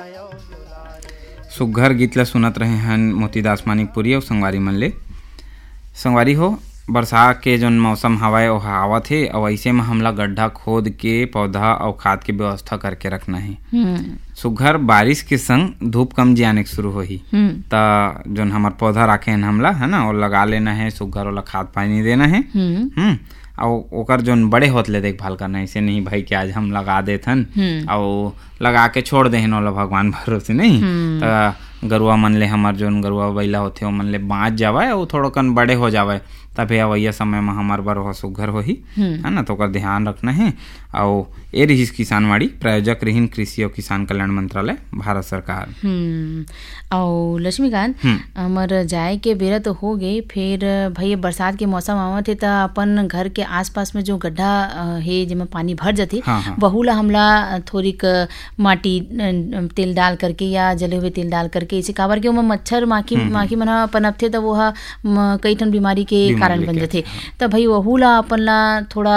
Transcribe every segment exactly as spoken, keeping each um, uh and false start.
सुघ्घर गीत ल सुनत रहे हन मोतीदास मानिकपुरी अउ संगवारी मन ले। संगवारी हो, बरसात के जोन मौसम हवय ओ आवत हे अउ अइसे में हमला गड्ढा खोद के पौधा अउ खाद के व्यवस्था करके रखना है। सुघ्घर बारिश के संग धूप कम जियाने शुरू होही त जोन हमर पौधा राखे हन हमला है ना, वो लगा लेना है। सुघ्घर ओला खाद पानी देना है हम्म और ओकर जोन बड़े होत ले देखभाल करना है। ऐसे नहीं भाई कि आज हम लगा देथन और लगा के छोड़ देहन ओला भगवान भरोसे नहीं। त गरुआ मन ले हमर जोन गरुआ बैला होथे ओ मन ले बाँच जावे और थोड़ा कन बड़े हो जावे तबे अवैया समय में हमार बर हो सुघ्घर होही है ना। तो ओकर ध्यान रखना है। और ए रहिस किसानवाड़ी, प्रायोजक रहिन कृषि और किसान कल्याण मंत्रालय, भारत सरकार। और लक्ष्मीकांत, हमर जाए के बेरा तो हो गए, फिर भैया बरसात के मौसम आवत हे त अपन घर के आसपास में जो गड्ढा हे जेमा पानी भर जाथे वहू ला हमला थोड़ीक माटी तेल डाल करके या जले हुए तेल डाल करके इसे काबर के ओमा मच्छर माखी माखी मन ह पनपथे त वो ह कई ठन बीमारी के कारण बन जाथे। त भाई वहू ला अपन ला थोड़ा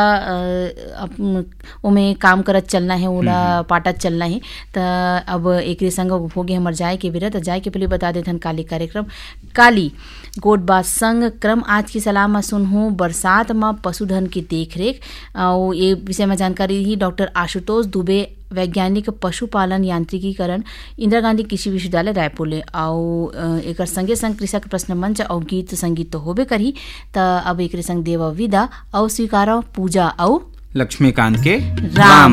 ओमे काम करत चलना है, ओला पाटत चलना है। त अब एकरे संग होगे हमर जाए के बेरा। त जाए के पहले बता देथन काली कार्यक्रम काली गोट बात संग क्रम आज की सलाह में सुनहूँ बरसात में पशुधन की देखरेख और ये विषय में जानकारी ही डॉक्टर आशुतोष दुबे, वैज्ञानिक पशुपालन यांत्रिकीकरण, इंदिरा गांधी कृषि विश्वविद्यालय रायपुर ले। और एक संगे संग कृषक प्रश्न मंच और गीत संगीत तो होबे करी। त अब एक संग देव विदा और स्वीकार पूजा और लक्ष्मीकांत के राम